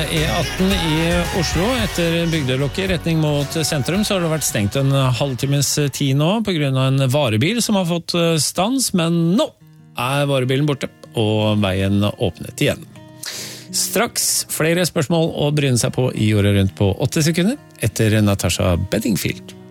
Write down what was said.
E18 i Oslo. Etter bygdelukket i retning mot sentrum så har det vært stengt en halvtimes tid nå på grunn av en varebil som har fått stans, men nå er varebilen borte og veien åpnet igjen. Straks flere spørsmål å bryne seg på i Jorda rundt på 8 sekunder etter Natasha Bedingfield.